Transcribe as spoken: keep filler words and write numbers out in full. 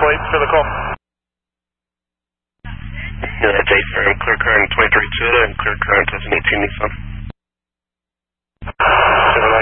plate for the call. Yeah, that's eight firm, clear current twenty-three Toyota and clear current as an eighteen Nissan. seven